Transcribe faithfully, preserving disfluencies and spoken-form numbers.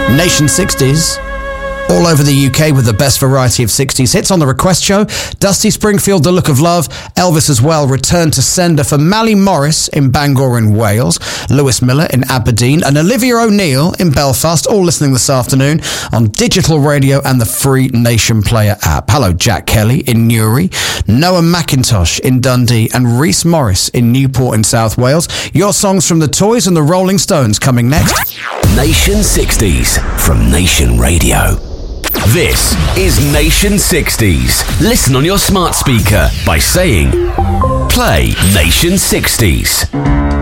Nation sixties. All over the U K with the best variety of sixties hits on the Request Show. Dusty Springfield, The Look of Love. Elvis as well, Return to Sender for Mally Morris in Bangor in Wales. Lewis Miller in Aberdeen. And Olivia O'Neill in Belfast. All listening this afternoon on digital radio and the free Nation Player app. Hello, Jack Kelly in Newry. Noah McIntosh in Dundee. And Rhys Morris in Newport in South Wales. Your songs from the Toys and the Rolling Stones coming next. Nation sixties from Nation Radio. This is Nation sixties. Listen on your smart speaker by saying, play Nation sixties.